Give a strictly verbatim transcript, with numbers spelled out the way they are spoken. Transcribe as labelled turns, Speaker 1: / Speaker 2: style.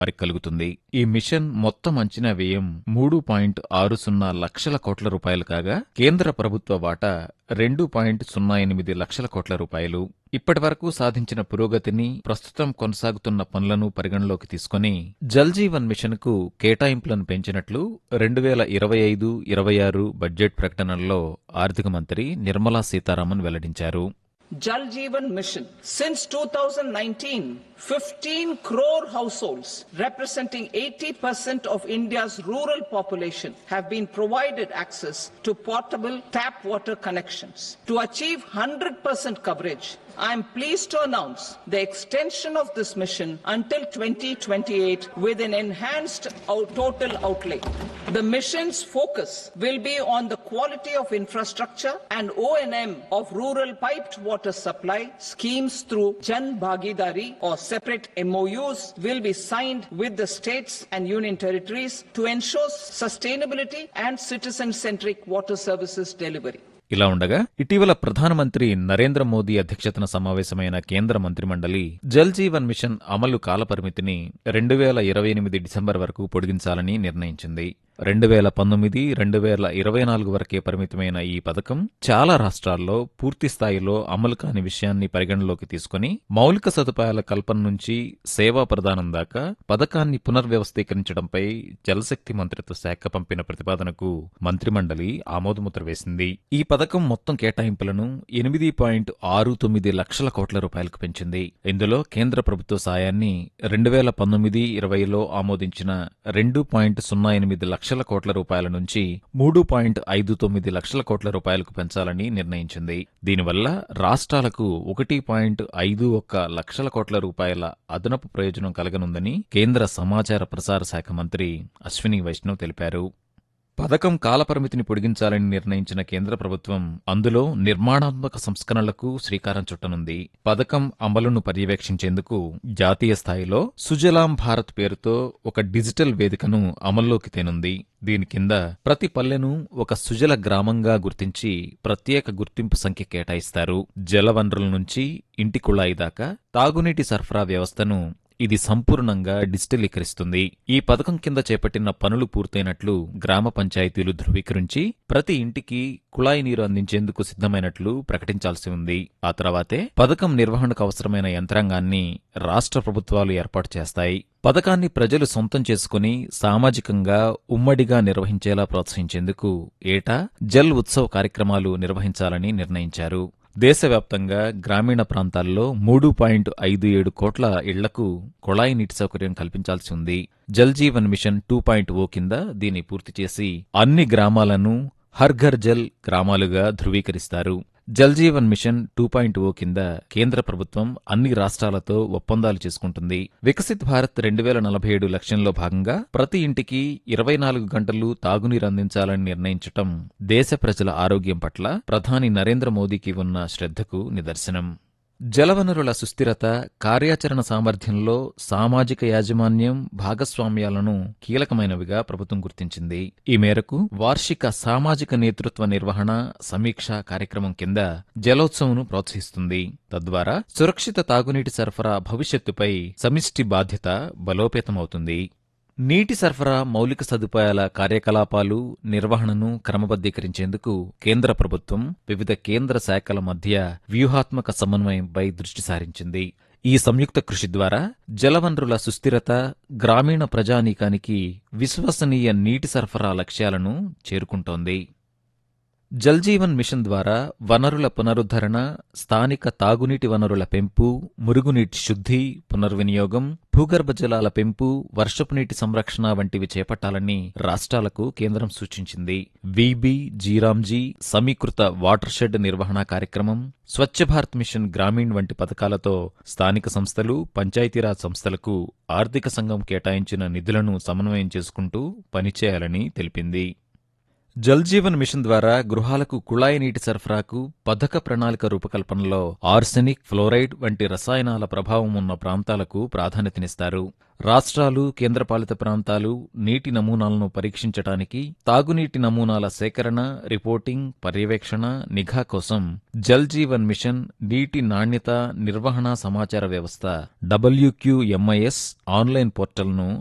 Speaker 1: వారికి కలుగుతుంది. ఈ మిషన్ మొత్తం అంచనా వ్యయం మూడు పాయింట్ ఆరు సున్నా లక్షల కోట్ల రూపాయలు కాగా కేంద్ర ప్రభుత్వ వాటా రెండు పాయింట్ సున్నా ఎనిమిది లక్షల కోట్ల రూపాయలు. ఇప్పటివరకు సాధించిన పురోగతిని, ప్రస్తుతం కొనసాగుతున్న పనులను పరిగణలోకి తీసుకుని జల్ జీవన్ మిషన్ కు కేటాయింపులను పెంచినట్లు రెండు వేల ఇరవై ఐదు ఇరవై ఆరు బడ్జెట్ ప్రకటనల్లో ఆర్థిక మంత్రి నిర్మలా సీతారామన్ వెల్లడించారు.
Speaker 2: Jal Jeevan Mission. Since two thousand nineteen, fifteen crore households representing eighty percent of India's rural population have been provided access to portable tap water connections. To achieve one hundred percent coverage, I am pleased to announce the extension of this mission until twenty twenty-eight with an enhanced out- total outlay. The mission's focus will be on the quality of infrastructure and O and M of rural piped water supply schemes through Jan Bhagidari or separate M O Us will be signed with the states and union territories to ensure sustainability and citizen-centric water services delivery.
Speaker 1: ఇలా ఉండగా ఇటీవల ప్రధానమంత్రి నరేంద్ర మోదీ అధ్యక్షతన సమావేశమైన కేంద్ర మంత్రిమండలి Jal Jeevan machine అమలు కాలపరిమితిని రెండు వేల ఇరవై ఎనిమిది డిసెంబర్ వరకు పొడిగించాలని నిర్ణయించింది. రెండు వేల పంతొమ్మిది రెండు వేల ఇరవై నాలుగు వరకే పరిమితమైన ఈ పథకం చాలా రాష్ట్రాల్లో పూర్తి స్థాయిలో అమలు కాని విషయాన్ని పరిగణలోకి తీసుకుని మౌలిక సదుపాయాల కల్పన నుంచి సేవా ప్రదానం దాకా పథకాన్ని పునర్వ్యవస్థీకరించడంపై జలశక్తి మంత్రిత్వ శాఖ పంపిన ప్రతిపాదనకు మంత్రిమండలి ఆమోదముద్ర వేసింది. ఈ పథకం మొత్తం కేటాయింపులను ఎనిమిది పాయింట్ ఆరు తొమ్మిది లక్షల కోట్ల రూపాయలకు పెంచింది. ఇందులో కేంద్ర ప్రభుత్వ సాయాన్ని రెండు వేల పంతొమ్మిది ఇరవైలో ఆమోదించిన రెండు పాయింట్ సున్నా ఎనిమిది లక్షల కోట్ల రూపాయల నుంచి మూడు పాయింట్ ఐదు తొమ్మిది లక్షల కోట్ల రూపాయలకు పెంచాలని నిర్ణయించింది. దీనివల్ల రాష్ట్రాలకు ఒకటి పాయింట్ ఐదు ఒక్క లక్షల కోట్ల రూపాయల అదనపు ప్రయోజనం కలగనుందని కేంద్ర సమాచార ప్రసార శాఖ మంత్రి అశ్విని వైష్ణవ్ తెలిపారు. పథకం కాలపరిమితిని పొడిగించాలని నిర్ణయించిన కేంద్ర ప్రభుత్వం అందులో నిర్మాణాత్మక సంస్కరణలకు శ్రీకారం చుట్టనుంది. పథకం అమలును పర్యవేక్షించేందుకు జాతీయ స్థాయిలో సుజలాం భారత్ పేరుతో ఒక డిజిటల్ వేదికను అమల్లోకి తేనుంది. దీని కింద ప్రతి పల్లెను ఒక సుజల గ్రామంగా గుర్తించి ప్రత్యేక గుర్తింపు సంఖ్య కేటాయిస్తారు. జలవనరుల నుంచి ఇంటి కుళాయి దాకా తాగునీటి సరఫరా వ్యవస్థను ఇది సంపూర్ణంగా డిజిటలీకరిస్తుంది. ఈ పథకం కింద చేపట్టిన పనులు పూర్తయినట్లు గ్రామ పంచాయతీలు ధృవీకరించి ప్రతి ఇంటికి కుళాయి నీరు అందించేందుకు సిద్ధమైనట్లు ప్రకటించాల్సి ఉంది. ఆ తర్వాతే పథకం నిర్వహణకు అవసరమైన యంత్రాంగాన్ని రాష్ట్ర ప్రభుత్వాలు ఏర్పాటు చేస్తాయి. పథకాన్ని ప్రజలు సొంతం చేసుకుని సామాజికంగా ఉమ్మడిగా నిర్వహించేలా ప్రోత్సహించేందుకు ఏటా జల్ ఉత్సవ్ కార్యక్రమాలు నిర్వహించాలని నిర్ణయించారు. దేశవ్యాప్తంగా గ్రామీణ ప్రాంతాల్లో మూడు పాయింట్ ఐదు ఏడు కోట్ల ఇళ్లకు కుళాయి నీటి సౌకర్యం కల్పించాల్సి ఉంది. Jal Jeevan machine two point ఓ కింద దీన్ని పూర్తి చేసి అన్ని గ్రామాలను Har Ghar Jal గ్రామాలుగా ధృవీకరిస్తారు. Jal Jeevan machine two point ఓ కింద కేంద్ర ప్రభుత్వం అన్ని రాష్ట్రాలతో ఒప్పందాలు చేసుకుంటుంది. వికసిత్ భారత్ రెండు వేల నలభై ఏడు లక్ష్యంలో భాగంగా ప్రతి ఇంటికి ఇరవై నాలుగు గంటలు తాగునీరు అందించాలని నిర్ణయించటం దేశ ప్రజల ఆరోగ్యం పట్ల ప్రధాని నరేంద్ర మోదీకి ఉన్న శ్రద్ధకు నిదర్శనం. జలవనరుల సుస్థిరత, కార్యాచరణ సామర్థ్యంలో సామాజిక యాజమాన్యం, భాగస్వామ్యాలను కీలకమైనవిగా ప్రభుత్వం గుర్తించింది. ఈ మేరకు వార్షిక సామాజిక నేతృత్వ నిర్వహణ సమీక్ష కార్యక్రమం కింద జలోత్సవంను ప్రోత్సహిస్తుంది. తద్వారా సురక్షిత తాగునీటి సరఫరా భవిష్యత్తుపై సమిష్టి బాధ్యత బలోపేతమవుతుంది. నీటి సరఫరా మౌలిక సదుపాయాల కార్యకలాపాలు నిర్వహణను క్రమబద్దీకరించేందుకు కేంద్ర ప్రభుత్వం వివిధ కేంద్ర శాఖల మధ్య వ్యూహాత్మక సమన్వయంపై దృష్టి సారించింది. ఈ సంయుక్త కృషి ద్వారా జలవనరుల సుస్థిరత, గ్రామీణ ప్రజానీకానికి విశ్వసనీయ నీటి సరఫరా లక్ష్యాలను చేరుకుంటోంది. జల్ జీవన్ మిషన్ ద్వారా వనరుల పునరుద్ధరణ, స్థానిక తాగునీటి వనరుల పెంపు, మురుగునీటి శుద్ధి, పునర్వినియోగం, భూగర్భ జలాల పెంపు, వర్షపు నీటి సంరక్షణ వంటివి చేపట్టాలని రాష్ట్రాలకు కేంద్రం సూచించింది. వీబీ, జీరాంజీ, సమీకృత వాటర్ షెడ్ నిర్వహణ కార్యక్రమం, స్వచ్ఛ భారత్ మిషన్ గ్రామీణ్ వంటి పథకాలతో స్థానిక సంస్థలు, పంచాయతీరాజ్ సంస్థలకు ఆర్థిక సంఘం కేటాయించిన నిధులను సమన్వయం చేసుకుంటూ పనిచేయాలని తెలిపింది. జల్ జీవన్ మిషన్ ద్వారా గృహాలకు కుళాయి నీటి సరఫరాకు పథక ప్రణాళిక రూపకల్పనలో ఆర్సెనిక్, ఫ్లోరైడ్ వంటి రసాయనాల ప్రభావం ఉన్న ప్రాంతాలకు ప్రాధాన్యతనిస్తారు. రాష్ట్రాలు, కేంద్రపాలిత ప్రాంతాలు నీటి నమూనాలను పరీక్షించడానికి, తాగునీటి నమూనాల సేకరణ, రిపోర్టింగ్, పర్యవేక్షణ, నిఘా కోసం జల్ జీవన్ మిషన్ నీటి నాణ్యత నిర్వహణ సమాచార వ్యవస్థ డబ్ల్యూక్యూఎంఐఎస్ ఆన్లైన్ పోర్టల్ను